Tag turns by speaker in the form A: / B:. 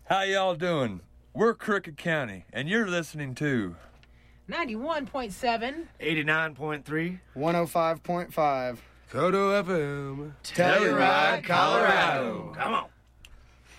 A: How y'all doing? We're Crooked County, and you're listening to
B: 91.7,
C: 89.3,
D: 105.5.
E: Kodo FM.
D: Telluride, Colorado.
C: Come on.